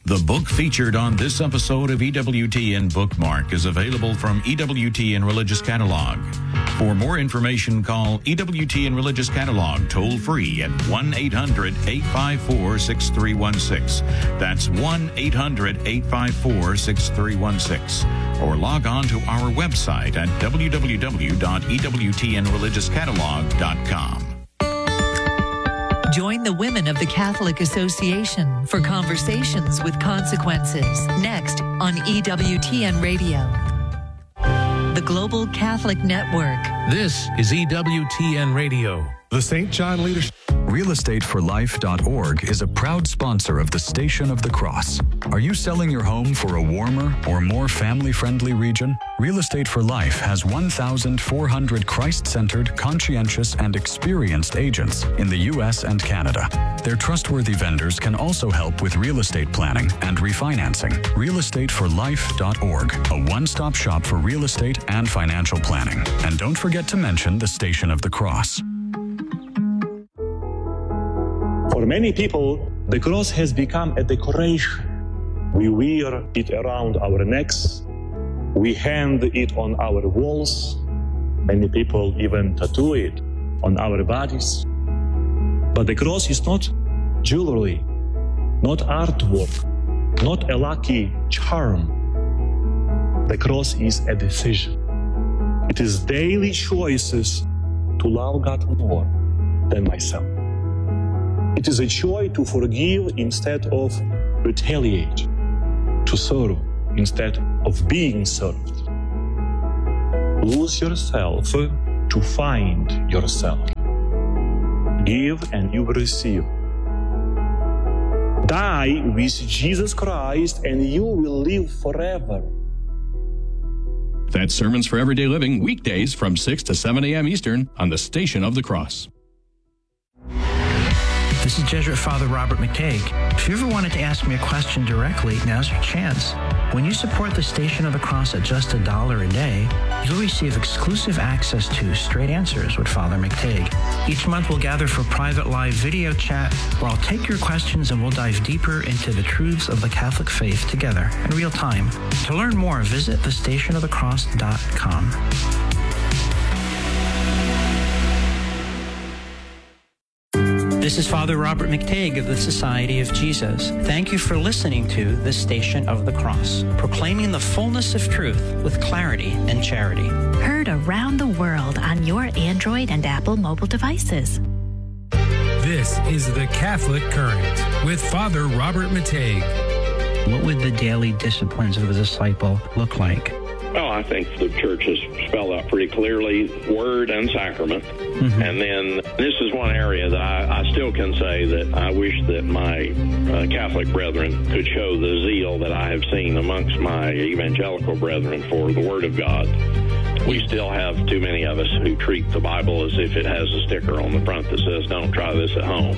The book featured on this episode of EWTN Bookmark is available from EWTN Religious Catalog. For more information, call EWTN Religious Catalog toll-free at 1-800-854-6316. That's 1-800-854-6316. Or log on to our website at www.ewtnreligiouscatalog.com. Join the Women of the Catholic Association for Conversations with Consequences next on EWTN Radio. The Global Catholic Network. This is EWTN Radio. The St. John Leadership. RealEstateForLife.org is a proud sponsor of the Station of the Cross. Are you selling your home for a warmer or more family-friendly region? Real Estate for Life has 1,400 Christ-centered, conscientious, and experienced agents in the U.S. and Canada. Their trustworthy vendors can also help with real estate planning and refinancing. RealEstateForLife.org, a one-stop shop for real estate and financial planning. And don't forget to mention the Station of the Cross. For many people, the cross has become a decoration. We wear it around our necks. We hang it on our walls. Many people even tattoo it on our bodies. But the cross is not jewelry, not artwork, not a lucky charm. The cross is a decision. It is daily choices to love God more than myself. It is a choice to forgive instead of retaliate, to serve instead of being served. Lose yourself to find yourself. Give and you will receive. Die with Jesus Christ and you will live forever. That's Sermons for Everyday Living, weekdays from 6 to 7 a.m. Eastern on the Station of the Cross. This is Jesuit Father Robert McTague. If you ever wanted to ask me a question directly, now's your chance. When you support the Station of the Cross at just $1 a day, you'll receive exclusive access to Straight Answers with Father McTague. Each month we'll gather for private live video chat where I'll take your questions and we'll dive deeper into the truths of the Catholic faith together in real time. To learn more, visit thestationofthecross.com. This is Father Robert McTague of the Society of Jesus. Thank you for listening to the Station of the Cross, proclaiming the fullness of truth with clarity and charity. Heard around the world on your Android and Apple mobile devices. This is the Catholic Current with Father Robert McTague. What would the daily disciplines of a disciple look like? Well, I think the church has spelled out pretty clearly word and sacrament. Mm-hmm. And then this is one area that I still can say that I wish that my Catholic brethren could show the zeal that I have seen amongst my evangelical brethren for the Word of God. We still have too many of us who treat the Bible as if it has a sticker on the front that says, "Don't try this at home."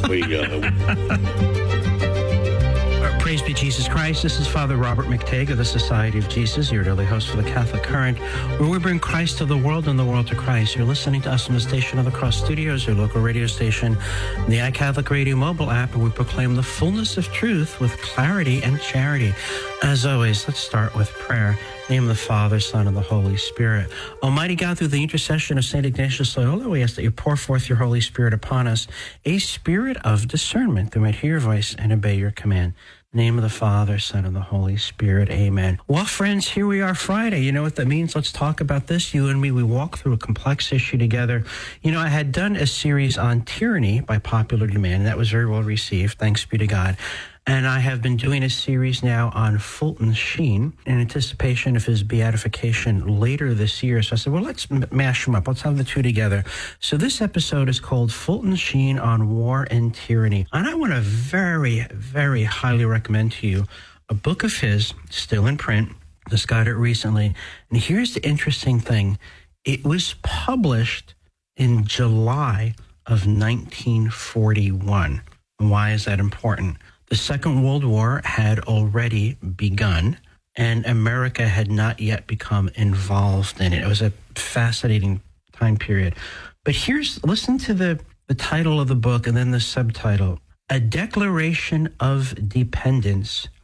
Praise be Jesus Christ. This is Father Robert McTague of the Society of Jesus, your daily host for the Catholic Current, where we bring Christ to the world and the world to Christ. You're listening to us on the Station of the Cross Studios, your local radio station, the iCatholic Radio mobile app, and we proclaim the fullness of truth with clarity and charity. As always, let's start with prayer. In the name of the Father, Son, and the Holy Spirit. Almighty God, through the intercession of St. Ignatius Loyola, we ask that you pour forth your Holy Spirit upon us, a spirit of discernment that we might hear your voice and obey your command. In the name of the Father, Son, and the Holy Spirit. Amen. Well, friends, here we are Friday. You know what that means? Let's talk about this. You and me, we walk through a complex issue together. You know, I had done a series on tyranny by popular demand, and that was very well received. Thanks be to God. And I have been doing a series now on Fulton Sheen in anticipation of his beatification later this year. So I said, well, let's mash them up. Let's have the two together. So this episode is called Fulton Sheen on War and Tyranny. And I want to very, very highly recommend to you a book of his, still in print. Just got it recently. And here's the interesting thing. It was published in July of 1941. And why is that important? The Second World War had already begun, and America had not yet become involved in it. It was a fascinating time period. But listen to the title of the book and then the subtitle, A Declaration of Dependence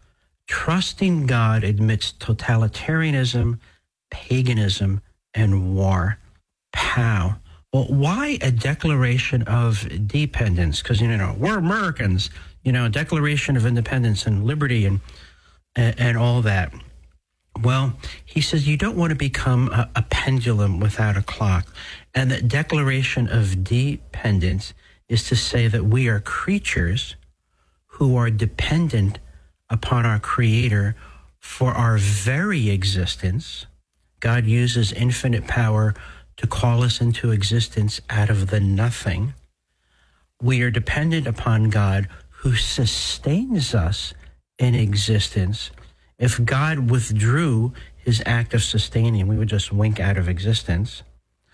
trusting God amidst totalitarianism, paganism, and war. Pow. Well, why a declaration of dependence? Because, we're Americans, a declaration of independence and liberty and all that. Well, he says you don't want to become a pendulum without a clock. And the declaration of dependence is to say that we are creatures who are dependent upon our Creator for our very existence. God uses infinite power to call us into existence out of the nothing. We are dependent upon God who sustains us in existence. If God withdrew his act of sustaining, we would just wink out of existence.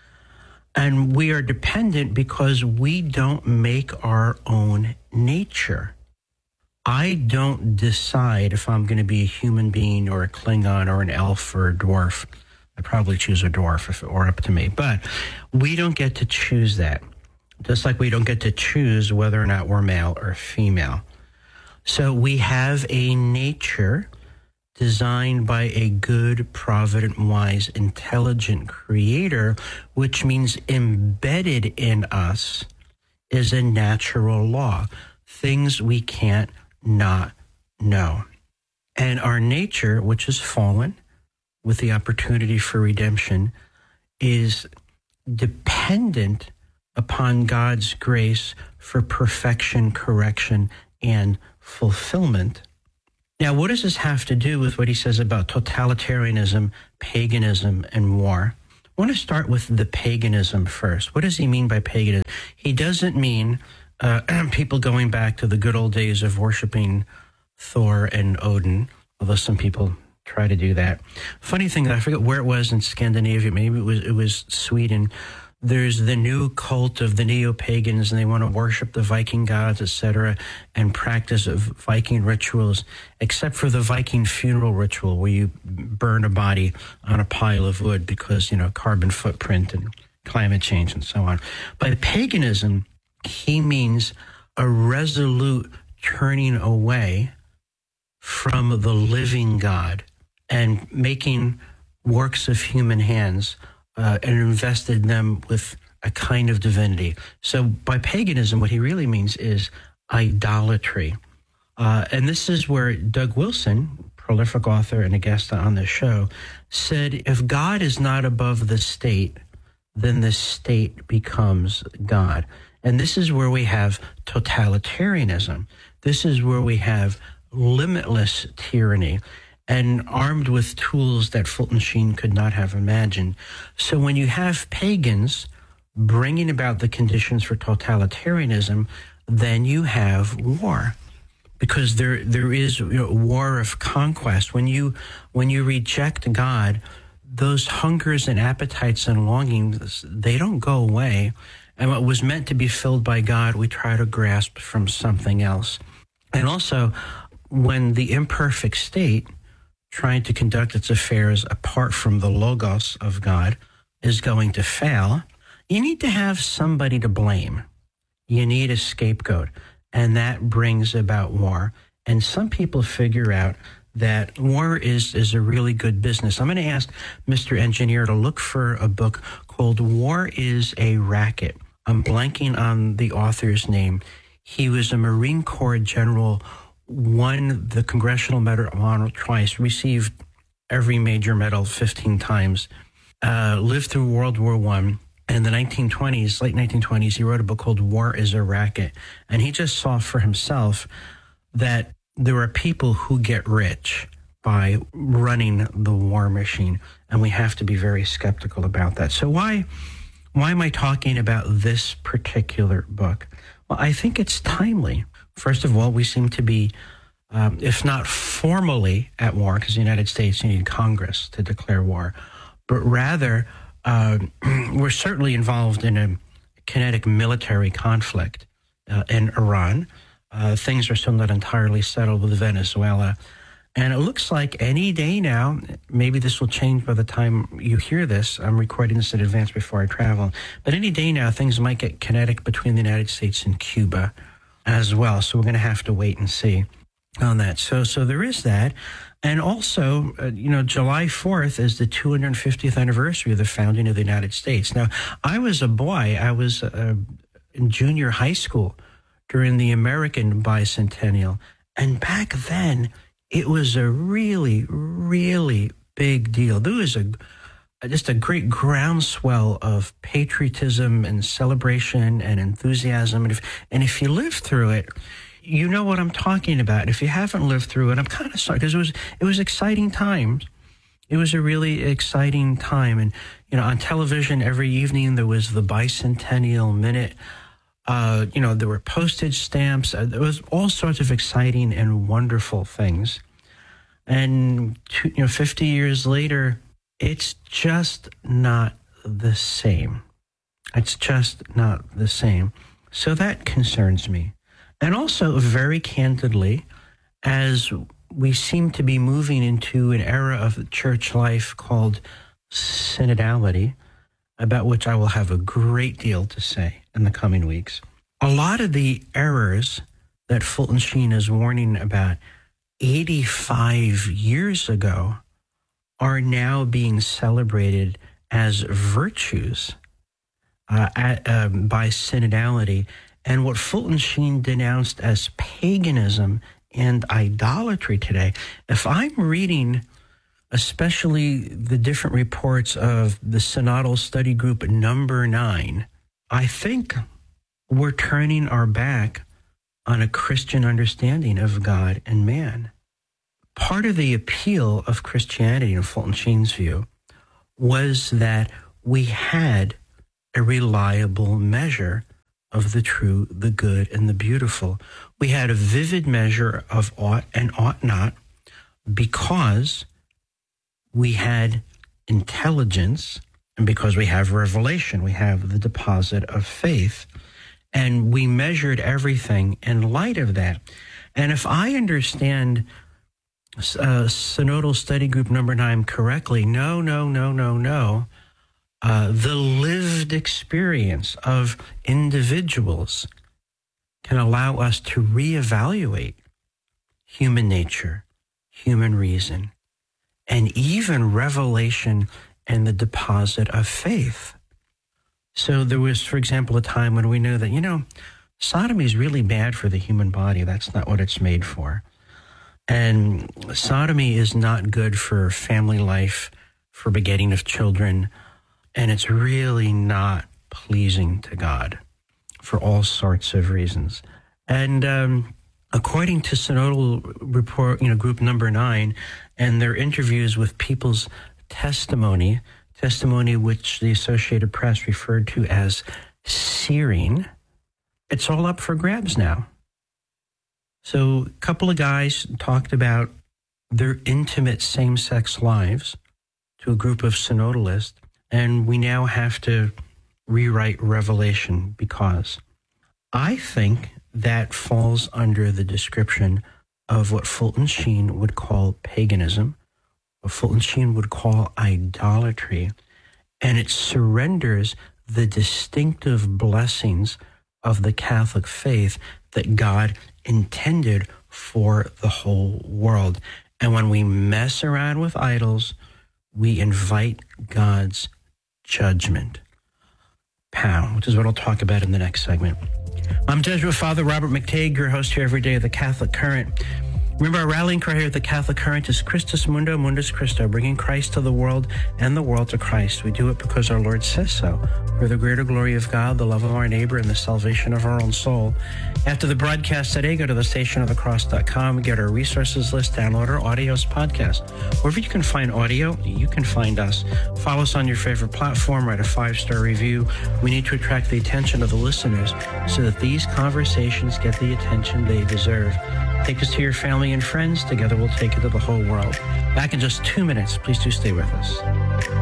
And we are dependent because we don't make our own nature. I don't decide if I'm going to be a human being or a Klingon or an elf or a dwarf. I'd probably choose a dwarf if it were up to me. But we don't get to choose that. Just like we don't get to choose whether or not we're male or female. So we have a nature designed by a good, provident, wise, intelligent Creator, which means embedded in us is a natural law, things we can't not know. And our nature, which is fallen, with the opportunity for redemption, is dependent upon God's grace for perfection, correction, and fulfillment. Now, what does this have to do with what he says about totalitarianism, paganism, and war? I want to start with the paganism first. What does he mean by paganism? He doesn't mean people going back to the good old days of worshiping Thor and Odin, although some people try to do that. Funny thing, I forget where it was in Scandinavia, maybe it was Sweden. There's the new cult of the neo-pagans, and they want to worship the Viking gods, etc., and practice of Viking rituals, except for the Viking funeral ritual where you burn a body on a pile of wood because, carbon footprint and climate change and so on. By paganism, he means a resolute turning away from the living God and making works of human hands and invested them with a kind of divinity. So by paganism, what he really means is idolatry. And this is where Doug Wilson, prolific author and a guest on the show, said, if God is not above the state, then the state becomes God. And this is where we have totalitarianism. This is where we have limitless tyranny, and armed with tools that Fulton Sheen could not have imagined. So when you have pagans bringing about the conditions for totalitarianism, then you have war, because there is war of conquest. When you reject God, those hungers and appetites and longings, they don't go away. And what was meant to be filled by God, we try to grasp from something else. And also, when the imperfect state, trying to conduct its affairs apart from the logos of God, is going to fail, you need to have somebody to blame. You need a scapegoat, and that brings about war. And some people figure out that war is a really good business. I'm going to ask Mr. Engineer to look for a book called War is a Racket. I'm blanking on the author's name. He was a Marine Corps general, won the Congressional Medal of Honor twice, received every major medal 15 times, lived through World War I. In the 1920s, late 1920s, he wrote a book called War is a Racket. And he just saw for himself that there are people who get rich by running the war machine. And we have to be very skeptical about that. So why am I talking about this particular book? Well, I think it's timely. First of all, we seem to be, if not formally at war, because the United States, you need Congress to declare war, but rather we're certainly involved in a kinetic military conflict in Iran. Things are still not entirely settled with Venezuela. And it looks like any day now, maybe this will change by the time you hear this. I'm recording this in advance before I travel. But any day now, things might get kinetic between the United States and Cuba as well. So we're going to have to wait and see. on that. So there is that. And also, July 4th is the 250th anniversary of the founding of the United States. Now, I was a boy. I was in junior high school during the American bicentennial. And back then, it was a really, really big deal. There was just a great groundswell of patriotism and celebration and enthusiasm. And if you lived through it, you know what I'm talking about. If you haven't lived through it, I'm kind of sorry, because it was exciting times. It was a really exciting time. And, on television every evening, there was the Bicentennial Minute. There were postage stamps. There was all sorts of exciting and wonderful things. And, 50 years later, it's just not the same. It's just not the same. So that concerns me. And also, very candidly, as we seem to be moving into an era of church life called synodality, about which I will have a great deal to say in the coming weeks, a lot of the errors that Fulton Sheen is warning about 85 years ago are now being celebrated as virtues by synodality. And what Fulton Sheen denounced as paganism and idolatry today, if I'm reading especially the different reports of the Synodal Study Group number 9, I think we're turning our back on a Christian understanding of God and man. Part of the appeal of Christianity, in Fulton Sheen's view, was that we had a reliable measure of the true, the good, and the beautiful. We had a vivid measure of ought and ought not because we had intelligence and because we have revelation. We have the deposit of faith. And we measured everything in light of that. And if I understand Synodal Study Group number 9 correctly, no. The lived experience of individuals can allow us to reevaluate human nature, human reason, and even revelation and the deposit of faith. So there was, for example, a time when we knew that, sodomy is really bad for the human body. That's not what it's made for. And sodomy is not good for family life, for begetting of children, and it's really not pleasing to God for all sorts of reasons. And according to Synodal Report, Group number 9, and their interviews with people's testimony which the Associated Press referred to as searing, it's all up for grabs now. So a couple of guys talked about their intimate same-sex lives to a group of synodalists, and we now have to rewrite Revelation because I think that falls under the description of what Fulton Sheen would call paganism, what Fulton Sheen would call idolatry, and it surrenders the distinctive blessings of the Catholic faith that God intended for the whole world. And when we mess around with idols, we invite God's judgment. Pow, which is what I'll talk about in the next segment. I'm Jesuit Father Robert McTague, your host here every day of the Catholic Current. Remember, our rallying cry here at the Catholic Current is Christus Mundo, Mundus Christo, bringing Christ to the world and the world to Christ. We do it because our Lord says so, for the greater glory of God, the love of our neighbor, and the salvation of our own soul. After the broadcast today, go to thestationofthecross.com, get our resources list, download our audios podcast. Wherever you can find audio, you can find us. Follow us on your favorite platform, write a 5-star review. We need to attract the attention of the listeners so that these conversations get the attention they deserve. Take us to your family and friends. Together we'll take it to the whole world. Back in just 2 minutes. Please do stay with us.